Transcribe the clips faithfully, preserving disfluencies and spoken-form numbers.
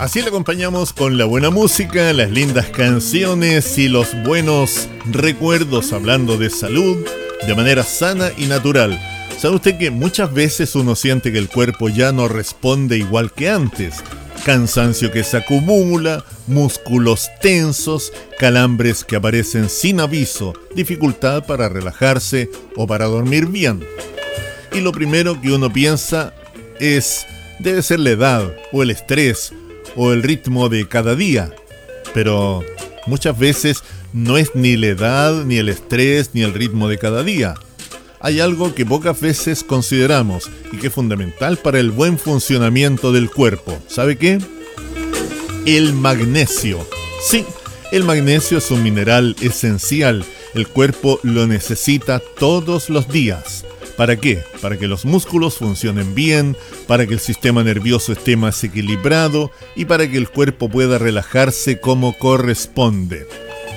Así le acompañamos con la buena música, las lindas canciones y los buenos recuerdos, hablando de salud de manera sana y natural. ¿Sabe usted que muchas veces uno siente que el cuerpo ya no responde igual que antes? Cansancio que se acumula, músculos tensos, calambres que aparecen sin aviso, dificultad para relajarse o para dormir bien. Y lo primero que uno piensa es, debe ser la edad o el estrés o el ritmo de cada día. Pero muchas veces no es ni la edad, ni el estrés, ni el ritmo de cada día. Hay algo que pocas veces consideramos y que es fundamental para el buen funcionamiento del cuerpo. ¿Sabe qué? El magnesio. Sí, el magnesio es un mineral esencial. El cuerpo lo necesita todos los días. ¿Para qué? Para que los músculos funcionen bien, para que el sistema nervioso esté más equilibrado y para que el cuerpo pueda relajarse como corresponde.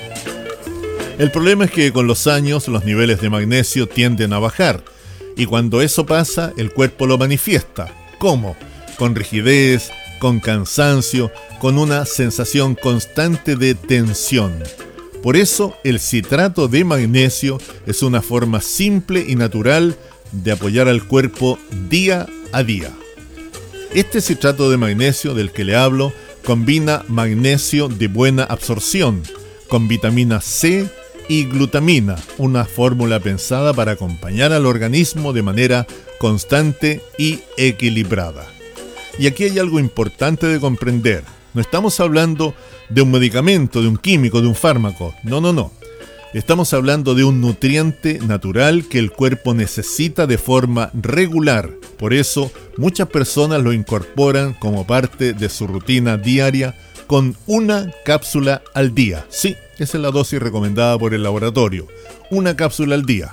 El problema es que con los años los niveles de magnesio tienden a bajar y cuando eso pasa el cuerpo lo manifiesta. ¿Cómo? Con rigidez, con cansancio, con una sensación constante de tensión. Por eso el citrato de magnesio es una forma simple y natural de apoyar al cuerpo día a día. Este citrato de magnesio del que le hablo combina magnesio de buena absorción con vitamina C y glutamina, una fórmula pensada para acompañar al organismo de manera constante y equilibrada. Y aquí hay algo importante de comprender. No estamos hablando de un medicamento, de un químico, de un fármaco. No, no, no. Estamos hablando de un nutriente natural que el cuerpo necesita de forma regular. Por eso, muchas personas lo incorporan como parte de su rutina diaria con una cápsula al día. Sí, esa es la dosis recomendada por el laboratorio. Una cápsula al día.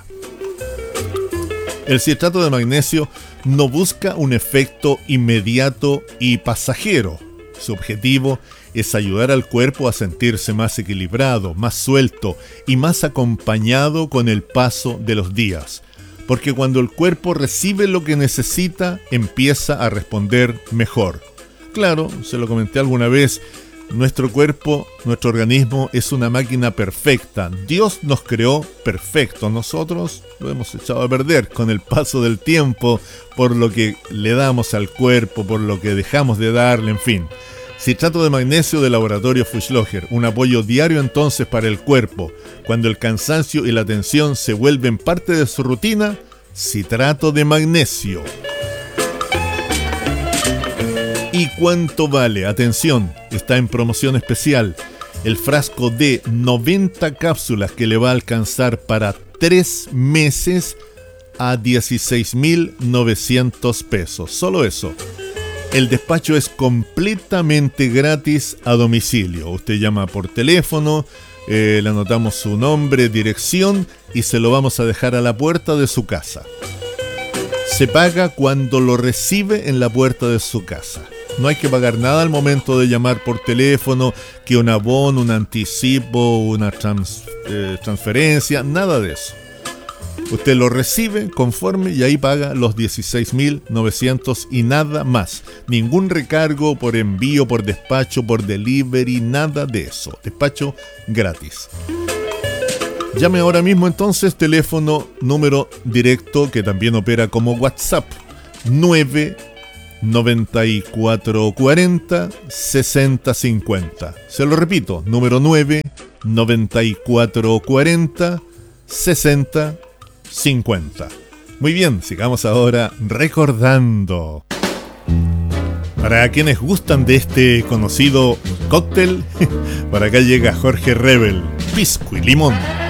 El citrato de magnesio no busca un efecto inmediato y pasajero. Su objetivo es ayudar al cuerpo a sentirse más equilibrado, más suelto y más acompañado con el paso de los días. Porque cuando el cuerpo recibe lo que necesita, empieza a responder mejor. Claro, se lo comenté alguna vez, nuestro cuerpo, nuestro organismo es una máquina perfecta. Dios nos creó perfecto. Nosotros lo hemos echado a perder con el paso del tiempo, por lo que le damos al cuerpo, por lo que dejamos de darle, en fin. Citrato de magnesio de Laboratorio Fuchsloger, un apoyo diario entonces para el cuerpo. Cuando el cansancio y la tensión se vuelven parte de su rutina, citrato de magnesio. ¿Y cuánto vale? Atención, está en promoción especial. El frasco de noventa cápsulas que le va a alcanzar para tres meses a dieciséis mil novecientos pesos. Solo eso. El despacho es completamente gratis a domicilio. Usted llama por teléfono, eh, le anotamos su nombre, dirección y se lo vamos a dejar a la puerta de su casa. Se paga cuando lo recibe en la puerta de su casa. No hay que pagar nada al momento de llamar por teléfono, que un abono, un anticipo, una trans, eh, transferencia, nada de eso. Usted lo recibe conforme y ahí paga los dieciséis mil novecientos y nada más. Ningún recargo por envío, por despacho, por delivery, nada de eso. Despacho gratis. Llame ahora mismo entonces, teléfono número directo que también opera como WhatsApp. nueve noventa y cuatro cuarenta sesenta cincuenta. Se lo repito, número nueve noventa y cuatro cuarenta sesenta cincuenta. Muy bien, sigamos ahora recordando. Para quienes gustan de este conocido cóctel, para acá llega Jorge Rebel, pisco y limón.